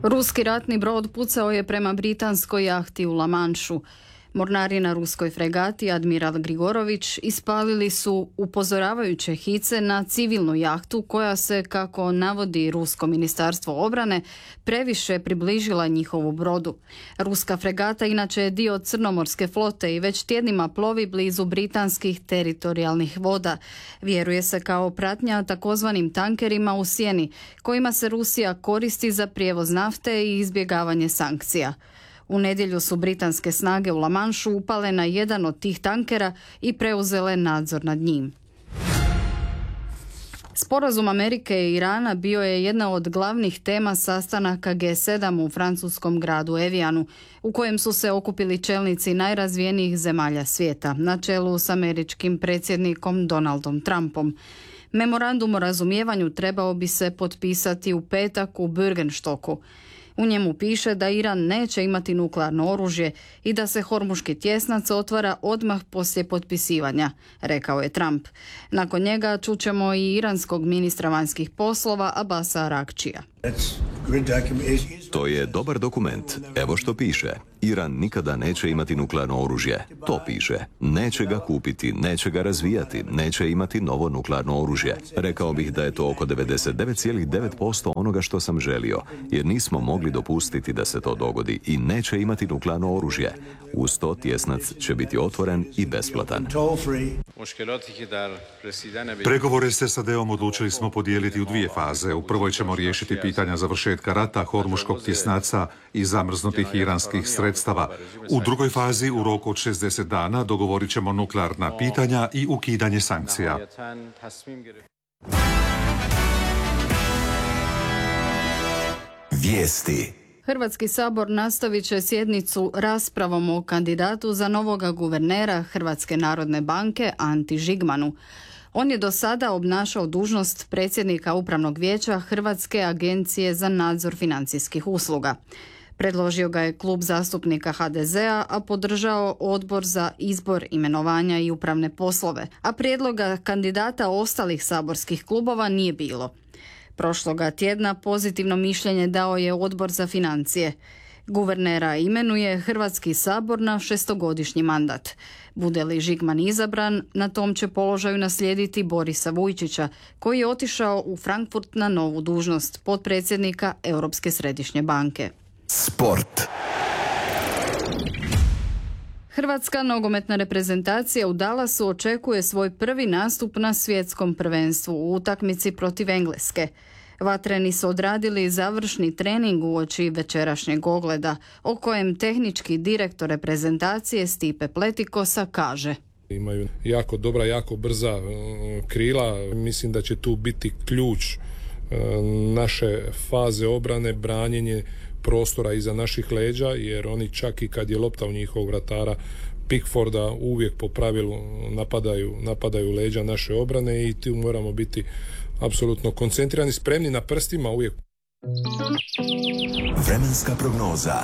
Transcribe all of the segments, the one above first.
Ruski ratni brod pucao je prema britanskoj jahti u La Manšu. Mornari na ruskoj fregati Admiral Grigorović ispalili su upozoravajuće hice na civilnu jahtu koja se, kako navodi Rusko ministarstvo obrane, previše približila njihovu brodu. Ruska fregata inače je dio Crnomorske flote i već tjednima plovi blizu britanskih teritorijalnih voda. Vjeruje se kao pratnja takozvanim tankerima u sjeni, kojima se Rusija koristi za prijevoz nafte i izbjegavanje sankcija. U nedjelju su britanske snage u La Manšu upale na jedan od tih tankera i preuzele nadzor nad njim. Sporazum Amerike i Irana bio je jedna od glavnih tema sastanaka G7 u francuskom gradu Evijanu, u kojem su se okupili čelnici najrazvijenijih zemalja svijeta, na čelu s američkim predsjednikom Donaldom Trumpom. Memorandum o razumijevanju trebao bi se potpisati u petak u Bürgenstocku. U njemu piše da Iran neće imati nuklearno oružje i da se Hormuški tjesnac otvara odmah poslije potpisivanja, rekao je Trump. Nakon njega čućemo i iranskog ministra vanjskih poslova Abasa Arakčija. To je dobar dokument. Evo što piše. Iran nikada neće imati nuklearno oružje. To piše. Neće ga kupiti, neće ga razvijati, neće imati novo nuklearno oružje. Rekao bih da je to oko 99,9% onoga što sam želio, jer nismo mogli dopustiti da se to dogodi i neće imati nuklearno oružje. Uz to tjesnac će biti otvoren i besplatan. Pregovore s SAD-om odlučili smo podijeliti u dvije faze. U prvoj ćemo riješiti pitanja završetka rata, Hormuškog tjesnaca i zamrznutih iranskih sredstava. U drugoj fazi, u roku od 60 dana, dogovorit ćemo nuklearna pitanja i ukidanje sankcija. Vijesti. Hrvatski sabor nastavit će sjednicu raspravom o kandidatu za novoga guvernera Hrvatske narodne banke Anti Žigmanu. On je do sada obnašao dužnost predsjednika Upravnog vijeća Hrvatske agencije za nadzor financijskih usluga. Predložio ga je klub zastupnika HDZ-a, a podržao Odbor za izbor, imenovanja i upravne poslove, a prijedloga kandidata ostalih saborskih klubova nije bilo. Prošloga tjedna pozitivno mišljenje dao je Odbor za financije. Guvernera imenuje Hrvatski sabor na 6-godišnji mandat. Bude li Žigman izabran, na tom će položaju naslijediti Borisa Vujčića, koji je otišao u Frankfurt na novu dužnost potpredsjednika Europske središnje banke. Sport. Hrvatska nogometna reprezentacija u Dallasu očekuje svoj prvi nastup na svjetskom prvenstvu u utakmici protiv Engleske. Vatreni su odradili završni trening uoči večerašnjeg ogleda, o kojem tehnički direktor reprezentacije Stipe Pletikosa kaže: Imaju jako dobra, jako brza krila. Mislim da će tu biti ključ naše faze obrane, branjenje prostora iza naših leđa, jer oni čak i kad je lopta u njihovog vratara Pickforda uvijek po pravilu napadaju leđa naše obrane i tu moramo biti apsolutno koncentrirani, spremni na prstima uvijek. Vremenska prognoza.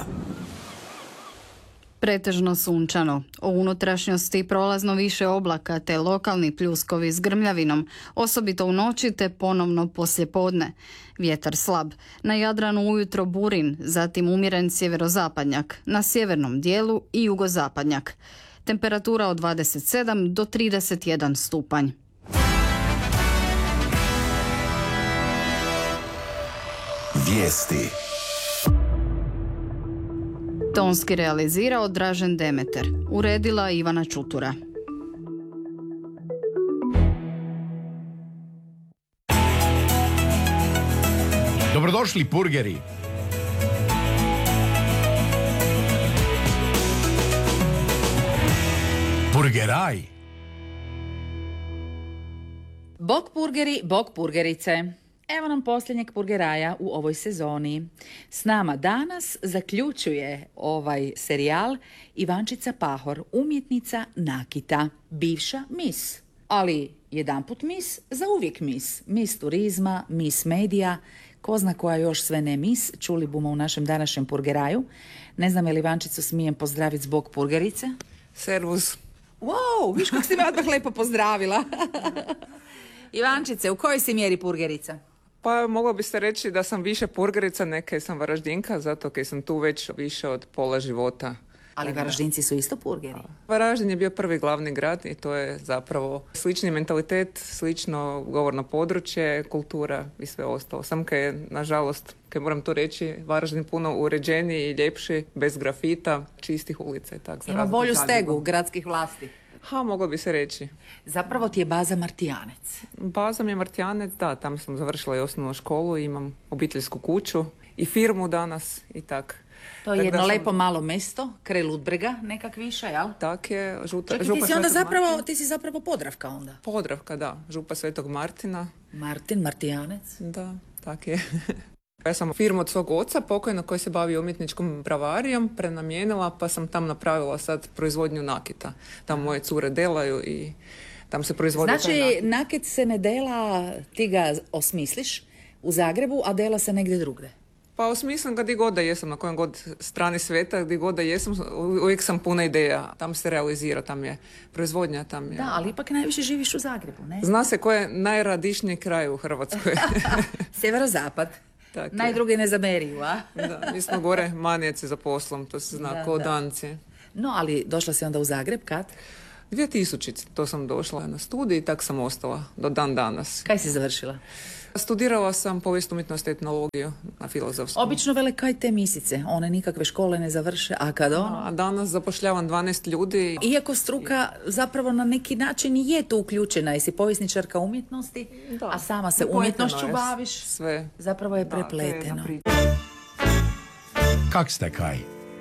Pretežno sunčano. U unutrašnjosti prolazno više oblaka te lokalni pljuskovi s grmljavinom, osobito u noći te ponovno poslijepodne. Vjetar slab. Na Jadranu ujutro burin, zatim umjeren sjeverozapadnjak, na sjevernom dijelu i jugozapadnjak. Temperatura od 27 do 31 stupanj. Vijesti. Tonski realizirao Dražen Demeter. Uredila Ivana Čutura. Dobrodošli purgeri. Purgeraj. Bok purgeri, bok purgerice. Evo nam posljednjeg purgeraja u ovoj sezoni. S nama danas zaključuje ovaj serijal Ivančica Pahor, umjetnica nakita, bivša mis, ali jedanput mis, zauvijek mis. Mis turizma, mis medija, ko zna koja još sve ne mis, čuli bumo u našem današnjem purgeraju. Ne znam je li Ivančicu smijem pozdraviti zbog purgerice? Servus. Wow, viš kako si me odmah lepo pozdravila. Ivančice, u kojoj si mjeri purgerica? Pa moglo bi se reći da sam više purgerica, neke sam Varaždinka, zato kaj sam tu već više od pola života. Ali Varaždinci su isto purgeri. Varaždin je bio prvi glavni grad i to je zapravo slični mentalitet, slično govorno područje, kultura i sve ostalo. Sam kaj je, nažalost, kaj moram to reći, Varaždin puno uređeniji i ljepši, bez grafita, čistih ulica i tako. Ima bolju stegu gradskih vlasti. Moglo bi se reći. Zapravo ti je baza Martijanec. Baza mi je Martijanec, da, tamo sam završila i osnovnu školu, imam obiteljsku kuću i firmu danas i tak. To je jedno lepo malo mesto, kraj Ludbrega, nekak više, jel? Tak je, župa ti si zapravo Podravka onda. Podravka, da, župa Svetog Martina. Martijanec. Da, tak je. Ja sam firmu od svog oca, pokojnog, koji se bavi umjetničkom bravarijom, prenamijenila, pa sam tam napravila sad proizvodnju nakita. Tam moje cure delaju i tam se proizvodi. Znači, nakit se ne dela, ti ga osmisliš u Zagrebu, a dela se negdje drugdje. Pa osmislim ga gdje god da jesam, na kojem god strani sveta, gdje god da jesam, uvijek sam puna ideja. Tam se realizira, tam je proizvodnja, tam je... Da, ali ipak najviše živiš u Zagrebu, ne? Zna se ko je najradišniji kraj u Hrvatskoj. Sjeverozapad. Najdrugi ne zameriju, a? Da, mi smo gore manijeci za poslom, to se zna, ko danci. No, ali došla si onda u Zagreb kad? 2000, to sam došla na studij i tak sam ostala do dan danas. Kaj si završila? Studirala sam povijest umjetnosti i etnologiju na Filozofskom. Obično vele kaj te misice, one nikakve škole ne završe, a kad ono? A danas zapošljavam 12 ljudi. Iako struka zapravo na neki način je tu uključena, jesi povjesničarka umjetnosti, a sama se umjetnošću baviš, sve. Zapravo je prepleteno. Kak ste kaj?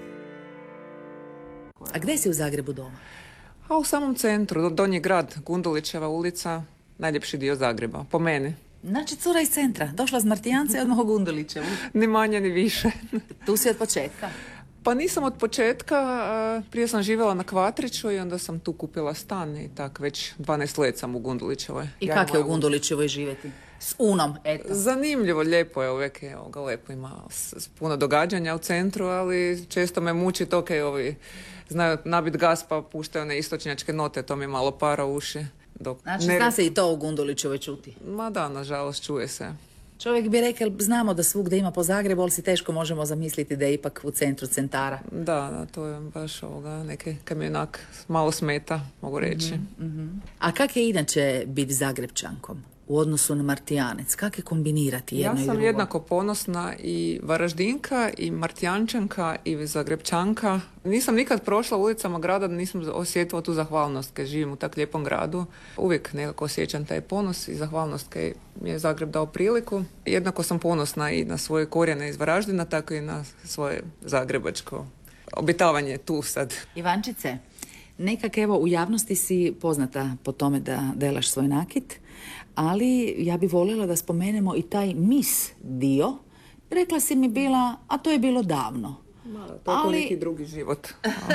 A gdje si u Zagrebu doma? A u samom centru, Donji grad, Gundulićeva ulica, najljepši dio Zagreba, po meni. Znači, cura iz centra, došla s Martijanca i odmah u Gundulićevu. Ni manje, ni više. Tu si od početka? Pa nisam od početka, prije sam živjela na Kvatriću i onda sam tu kupila stan i tak već 12 let sam u Gundulićevoj. I kako je u Gundulićevoj živjeti? S Unom, eto. Zanimljivo, lijepo je uvijek, lepo ima puno događanja u centru, ali često me muči to kaj ovi znaju nabit gas pa puštaju one istočnjačke note, to mi je malo para uši. Znači, zna se i to u Gundulićevoj čuti? Ma da, nažalost, čuje se. Čovjek bi rekao, znamo da svugdje ima po Zagrebu, ali si teško možemo zamisliti da je ipak u centru centara. Da, to je baš neke kam je onak malo smeta, mogu reći. A kak je inače biti Zagrebčankom u odnosu na Martijanec? Kak je kombinirati jedno i drugo? Ja sam jednako ponosna i Varaždinka, i Martijančanka, i Zagrebčanka. Nisam nikad prošla ulicama grada da nisam osjetila tu zahvalnost kad živim u tak lijepom gradu. Uvijek nekako osjećam taj ponos i zahvalnost kad mi je Zagreb dao priliku. Jednako sam ponosna i na svoje korijene iz Varaždina, tako i na svoje zagrebačko obitavanje tu sad. Ivančice, nekak evo u javnosti si poznata po tome da delaš svoj nakit, ali ja bi voljela da spomenemo i taj mis dio. Rekla si mi bila, a to je bilo davno. To je neki drugi život.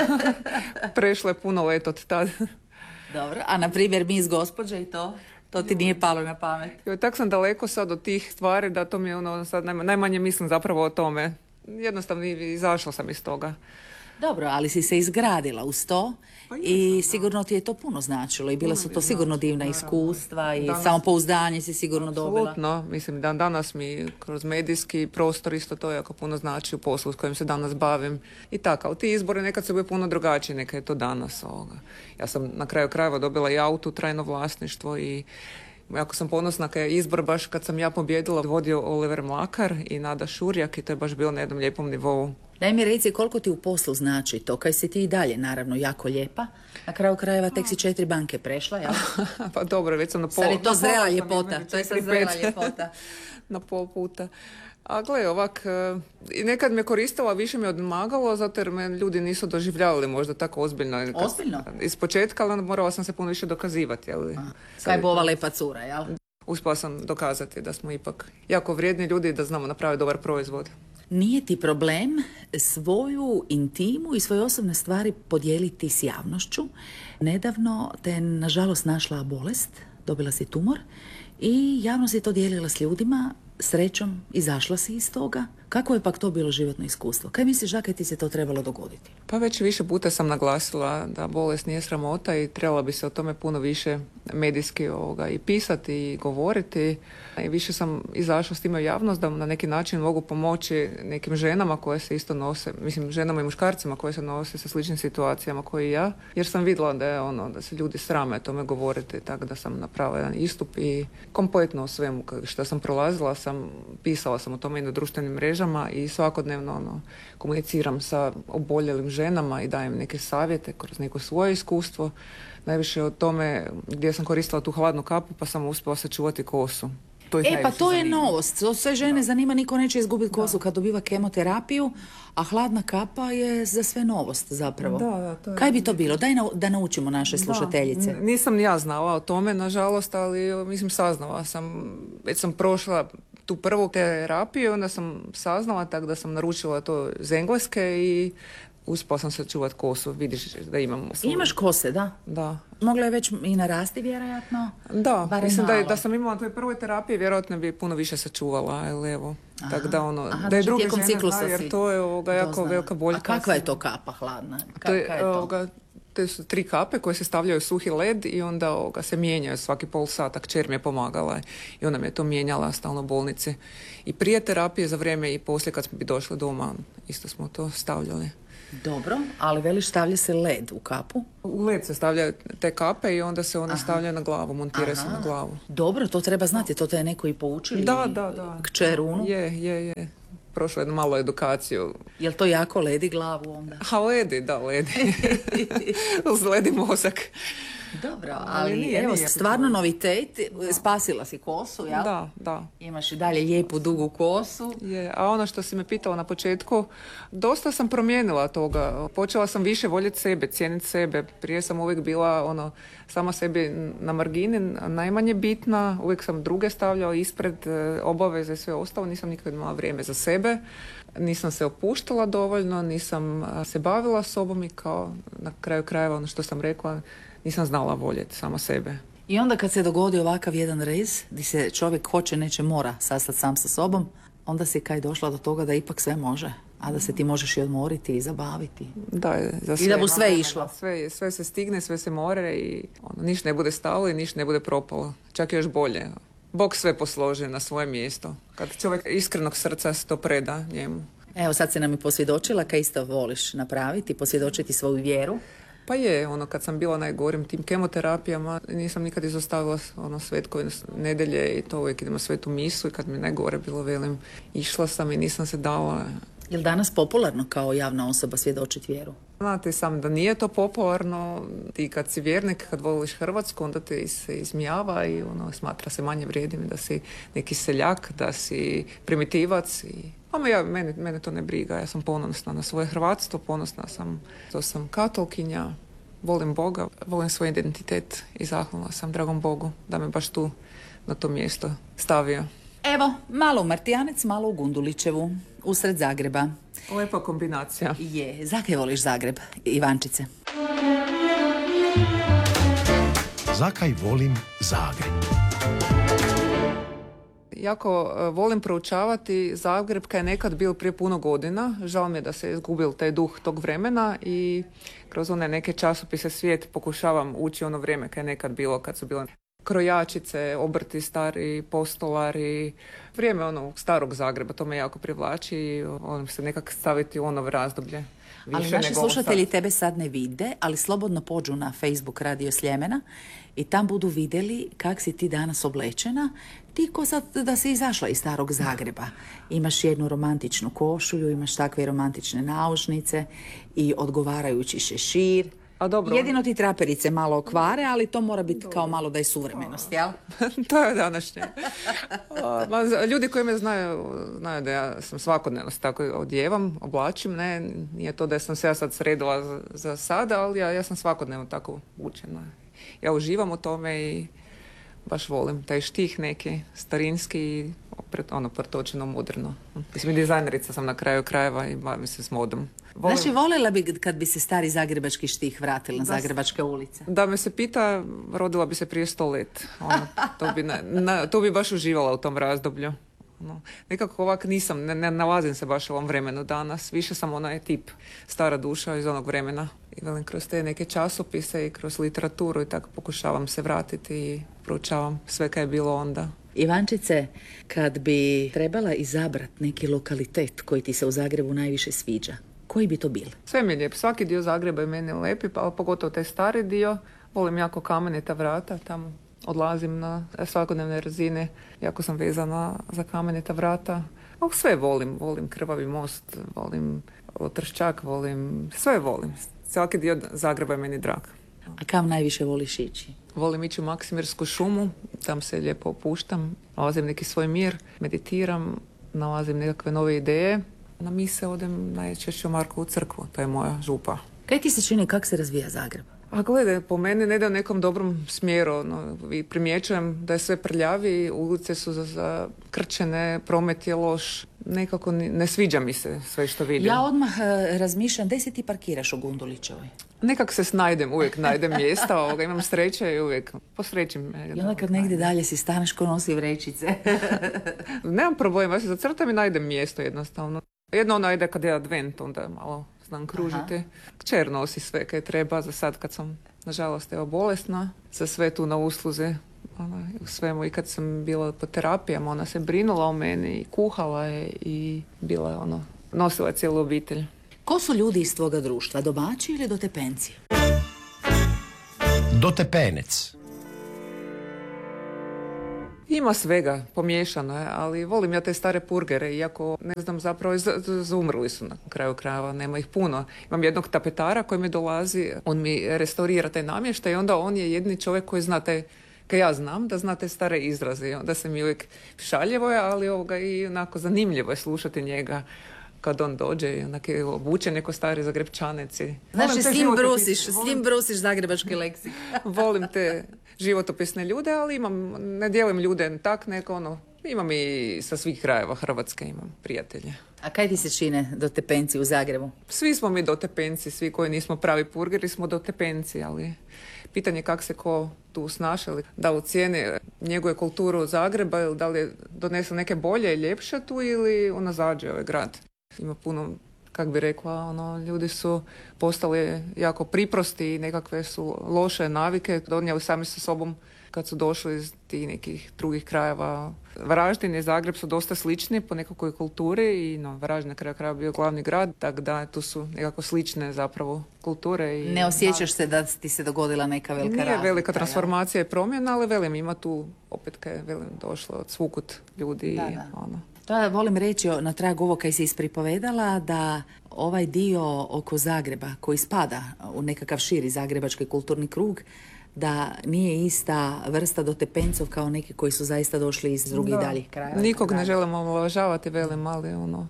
Prešlo je puno let od tada. Dobro, a na primjer mis gospođe i to ti nije palo na pamet? Tak sam daleko sad od tih stvari da to mi je sad najmanje mislim zapravo o tome. Jednostavno izašla sam iz toga. Dobro, ali si se izgradila uz to i sigurno ti je to puno značilo i bila su to sigurno divna iskustva i samopouzdanje si sigurno dobila. Apsolutno, mislim danas mi kroz medijski prostor isto to jako puno znači u poslu s kojim se danas bavim i tako, ali ti izbori nekad su bili puno drugačiji, neka je to danas. Ja sam na kraju krajeva dobila i auto, trajno vlasništvo i jako sam ponosna kad je izbor baš kad sam ja pobjedila vodio Oliver Mlakar i Nada Šurjak i to je baš bilo na jednom lijepom nivou. Daj mi reci koliko ti u poslu znači to, kaj si ti i dalje naravno jako lijepa. Na kraju krajeva tek si 4 banke prešla, jel? Pa dobro, već sam na pol. Sad je to zrela ljepota, to je sad zrela ljepota. Na pol puta. A gle, ovak, nekad me koristila, više me odmagalo, zato jer me ljudi nisu doživljavali možda tako ozbiljno. Ozbiljno? Iz početka, ali morala sam se puno više dokazivati. Kaj bo ova lepa cura, jel? Uspjela sam dokazati da smo ipak jako vrijedni ljudi i da znamo napraviti dobar proizvod. Nije ti problem svoju intimu i svoje osobne stvari podijeliti s javnošću. Nedavno te nažalost našla bolest, dobila si tumor i javno si to dijelila s ljudima srećom izašla si iz toga. Kako je pak to bilo životno iskustvo? Kaj misliš da kaj ti se to trebalo dogoditi? Pa već više puta sam naglasila da bolest nije sramota i trebala bi se o tome puno više medijski i pisati i govoriti. I više sam izašla s time u javnost da na neki način mogu pomoći nekim ženama koje se isto nose, mislim ženama i muškarcima koje se nose sa sličnim situacijama koji i ja, jer sam vidjela da je da se ljudi srame o tome govoriti, tako da sam napravila jedan istup i kompletno o svemu što sam prolazila, pisala sam o tome i na društvenim mrežama i svakodnevno komuniciram sa oboljelim ženama i dajem neke savjete kroz neko svoje iskustvo. Najviše o tome gdje sam koristila tu hladnu kapu pa sam uspjela sačuvati kosu. Pa to je novost. Sve žene zanima, niko neće izgubiti kosu kad dobiva kemoterapiju, a hladna kapa je za sve novost zapravo. Kaj bi to bilo? Daj da naučimo naše slušateljice. Nisam ni ja znala o tome, nažalost, ali mislim saznala sam. Već sam prošla tu prvu terapiju, onda sam saznala, tako da sam naručila to iz Engleske i uspela sam sačuvati kosu. Vidiš da imam... Imaš kose, da? Da. Mogla je već i narasti, vjerojatno? Da, mislim da sam imala na toj prvoj terapiji, vjerojatno bi puno više sačuvala, ali evo. Tako da je druge žene znaju, jer to je jako velika boljka. A kakva je to kapa hladna? To su 3 kape koje se stavljaju u suhi led i onda se mijenjaju svaki pol sata. Kćer mi je pomagala i ona mi je to mijenjala stalno u bolnici. I prije terapije, za vrijeme i poslije kad smo bi došli doma, isto smo to stavljali. Dobro, ali veliš stavlja se led u kapu? U led se stavljaju te kape i onda se one stavljaju na glavu, montiraju se na glavu. Dobro, to treba znati, to te je neko i poučili? Da. Kćer Unu? Je. Prošlo jednu malu edukaciju. Je li to jako ledi glavu onda? Ledi. Uz ledi mozak. Dobro, ali evo, stvarno novitet, spasila si kosu, jel? Da. Imaš i dalje lijepu, dugu kosu. Je, a ono što si me pitala na početku, dosta sam promijenila toga. Počela sam više voljeti sebe, cijeniti sebe. Prije sam uvijek bila sama sebi na margini, najmanje bitna. Uvijek sam druge stavljala ispred obaveze i sve ostalo. Nisam nikad imala vrijeme za sebe. Nisam se opuštala dovoljno, nisam se bavila sobom i kao na kraju krajeva ono što sam rekla, nisam znala voljeti sama sebe. I onda kad se dogodi ovakav jedan rez, gdje se čovjek neće mora sastati sam sa sobom, onda si kaj došla do toga da ipak sve može, a da se ti možeš i odmoriti i zabaviti. Da, za sve. I da bu sve išlo. Sve se stigne, sve se more i ništa ne bude stalo i ništa ne bude propalo. Čak još bolje. Bog sve posloži na svoje mjesto. Kad čovjek iskrenog srca se to preda njemu. Evo sad se nam i posvjedočila kaj isto voliš napraviti, posvjedočiti svoju vjeru. Pa je, kad sam bila najgorim tim kemoterapijama, nisam nikad izostavila svetkovine nedelje i to uvijek idemo svetu misu i kad mi najgore bilo, velim, išla sam i nisam se dala. Je li danas popularno kao javna osoba svjedočiti vjeru? Znate sam da nije to popularno. Ti kad si vjernik, kad voliš Hrvatsku, onda te se izmijava i smatra se manje vrijedim da si neki seljak, da si primitivac i... Mene to ne briga, ja sam ponosna na svoje hrvatstvo, ponosna sam, to sam katolkinja, volim Boga, volim svoj identitet i zahvalna sam dragom Bogu da me baš tu na to mjesto stavio. Evo, malo u Martijanec, malo u Gundulićevu, usred Zagreba. Lepa kombinacija. Je, zakaj voliš Zagreb, Ivančice? Zakaj volim Zagreb? Jako volim proučavati Zagreb kaj je nekad bio prije puno godina. Žao mi je da se izgubil taj duh tog vremena i kroz one neke časopise Svijet pokušavam ući ono vrijeme kaj je nekad bilo, kad su bile krojačice, obrti stari, postolari. Vrijeme starog Zagreba, to me jako privlači i volim se nekak staviti u ono razdoblje. Ali naši slušatelji tebe sad ne vide, ali slobodno pođu na Facebook Radio Sljemena i tam budu vidjeli kak si ti danas oblečena. Ti ko sad da si izašla iz starog Zagreba. Imaš jednu romantičnu košulju, imaš takve romantične naušnice i odgovarajući šešir. A dobro. Jedino ti traperice malo okvare, ali to mora biti kao malo da je suvremenost, jel? To je današnje. Ljudi koji me znaju da ja sam svakodnevno tako odjevam, oblačim, ne, nije to da sam se ja sad sredila za sada, ali ja sam svakodnevno tako učena. Ja uživam u tome i baš volim taj štih neki starinski i pretočeno moderno. Mislim, dizajnerica sam na kraju krajeva i bavim se s modom. Znači, voljela bi kad bi se stari zagrebački štih vratili na zagrebačke ulice? Da me se pita, rodila bi se prije 100 let. To bi baš uživala u tom razdoblju. Nekako ovak nisam, ne nalazim se baš u ovom vremenu danas. Više sam onaj tip stara duša iz onog vremena. I velim, kroz te neke časopise i kroz literaturu i tako pokušavam se vratiti i proučavam sve kaj je bilo onda. Ivančice, kad bi trebala izabrati neki lokalitet koji ti se u Zagrebu najviše sviđa, koji bi to bil? Sve mi je lijep. Svaki dio Zagreba je meni lepi, ali pogotovo taj stari dio. Volim jako Kamenita vrata, tamo odlazim na svakodnevne razine. Jako sam vezana za Kamenita vrata. Sve volim. Volim Krvavi most, volim Trščak, sve volim. Svaki dio Zagreba je meni drag. A kam najviše voliš ići? Volim ići u Maksimirsku šumu, tam se lijepo opuštam, nalazim neki svoj mir, meditiram, nalazim nekakve nove ideje. Na mise odem najčešće u Markovu crkvu, to je moja župa. Kaj ti se čini, kako se razvija Zagreb? A gledaj, po meni ne ide u nekom dobrom smjeru. I primjećujem da je sve prljavi, ulice su zakrčene, promet je loš. Nekako ne sviđa mi se sve što vidim. Ja odmah razmišljam, gdje si ti parkiraš u Gundulićevoj? Nekako se snajdem, uvijek najdem mjesta, imam sreće i uvijek posrećim. I onda kad negdje dalje si staneš ko nosi vrećice. Nemam problema, ja se zacrtam i najdem mjesto jednostavno. Jedno ono ide kad je advent, onda malo znam kružiti. Kćer nosi sve kaj treba za sad kad sam, nažalost, bolesna, za sve tu na usluze. U svemu, i kad sam bila po terapijama, ona se brinula o meni i kuhala je i bila je nosila cijelu obitelj. Ko su ljudi iz tvoga društva, domaći ili dotepenci? Dotepenec. Ima svega, pomiješano je, ali volim ja te stare purgere, iako ne znam zapravo, zaumrli su na kraju krajeva, nema ih puno. Imam jednog tapetara koji mi dolazi, on mi restaurira taj namještaj i onda on je jedini čovjek koji zna taj, kad ja znam da zna te stare izraze i onda se mi uvijek šaljivo je, ali i onako zanimljivo je slušati njega kad on dođe i onak je obučen neko stari Zagrebčanec. Znaš, s njim brusiš zagrebački leksik. Volim te životopisne ljude, ali ne dijelim ljude tak neko imam i sa svih krajeva Hrvatske imam prijatelje. A kaj ti se čine dotepenci u Zagrebu? Svi smo mi dotepenci, svi koji nismo pravi purgeri smo dotepenci, ali pitanje kako se ko tu snašali, da li cijeni njeguje kulturu Zagreba ili da li donese neke bolje i ljepše tu ili unazađuje ovaj grad. Ima puno, kak bi rekla, ljudi su postali jako priprosti i nekakve su loše navike donijeli sami sa sobom kad su došli iz tih nekih drugih krajeva. Varaždin i Zagreb su dosta slični po nekakvoj kulturi i Varaždin na kraju krajeva bio glavni grad, tako da tu su nekako slične zapravo kulture. I ne osjećaš se da ti se dogodila neka velika razlika? Nije velika transformacija i promjena, ali ima tu opet kad je došlo od svukut ljudi. To ja volim reći na tragu ovo kaj si ispripovedala, da ovaj dio oko Zagreba koji spada u nekakav širi zagrebački kulturni krug, da nije ista vrsta dotepencov kao neki koji su zaista došli iz drugih daljih krajeva. Nikog ne želimo omalovažavati, velim, ali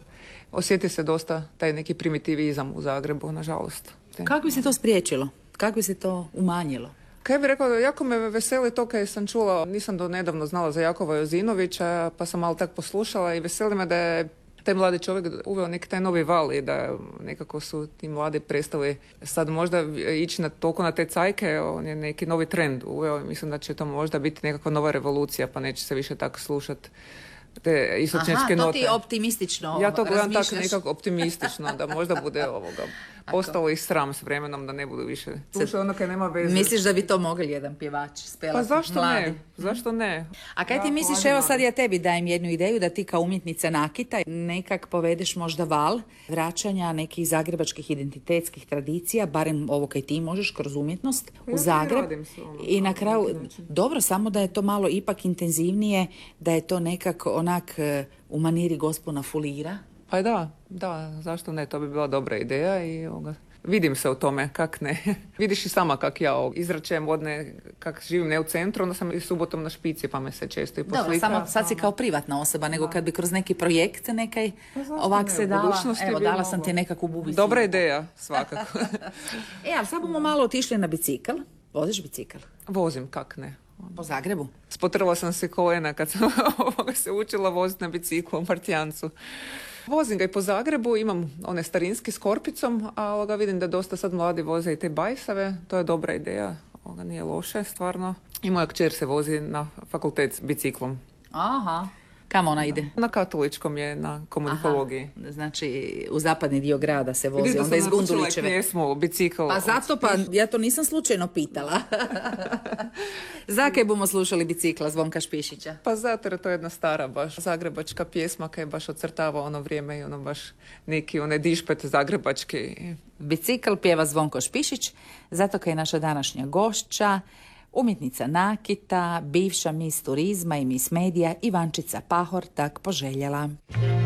osjeti se dosta taj neki primitivizam u Zagrebu, nažalost. Kako bi se to spriječilo? Kako bi se to umanjilo? Kaj bih rekla, jako me veseli to kad sam čula, nisam do nedavno znala za Jakova Jozinovića, pa sam malo tak poslušala i veseli me da je taj mladi čovjek uveo neki taj novi val i da nekako su ti mladi prestali sad možda ići toliko na te cajke, on je neki novi trend uveo i mislim da će to možda biti nekakva nova revolucija, pa neće se više tako slušati te istočnjačke note. To ti optimistično ja to gledam tako nekako optimistično, da možda bude postalo ih sram s vremenom, da ne budu više slušati ono kaj nema veze. Misliš da bi to mogli jedan pjevač spelati? Pa zašto mladi? Ne? Zašto ne? A kaj ti misliš, evo sad ja tebi dajem jednu ideju da ti kao umjetnica nakita nekak povedeš možda val vraćanja nekih zagrebačkih identitetskih tradicija, barem ovo kaj ti možeš kroz umjetnost u Zagreb. I na kraju, dobro, samo da je to malo ipak intenzivnije, da je to nekako onak u maniri Gospona Fulira. Pa da, zašto ne, to bi bila dobra ideja i vidim se u tome, kak ne. Vidiš i sama kak ja izračem vodne, kak živim ne u centru, onda sam i subotom na špici pa me se često i poslika. Dobro, samo sad si kao privatna osoba, nego kad bi kroz neki projekt nekaj ovak se dala, evo dala sam ti nekakvu bubicu. Dobra ideja, svakako. Ali sad bomo malo otišli na bicikl. Voziš bicikl? Vozim, kak ne. Po Zagrebu? Spotrla sam se kolena kad sam se učila voziti na biciklu u Martijancu. Vozim ga i po Zagrebu, imam one starinski s korpicom, a vidim da dosta sad mladi voze i te bajsave, to je dobra ideja, nije loše stvarno. I moja kćer se vozi na fakultet s biciklom. Aha. Kamo ona ide? Na katoličkom je, na komunikologiji. Aha, znači u zapadni dio grada se vozi, Vidiš da onda iz sam naručila Gundulićeve. pjesmu, bicikl. Pa zato, pa ja to nisam slučajno pitala. Zakaj bomo slušali bicikla Zvonka Špišića? Pa zato jer to je jedna stara baš zagrebačka pjesma koja je baš ocrtava ono vrijeme i ono baš neki onaj dišpet zagrebački. Bicikl pjeva Zvonko Špišić, zato kaj je naša današnja gošća, umjetnica nakita, bivša mis turizma i mis medija Ivančica Pahor tak poželjela.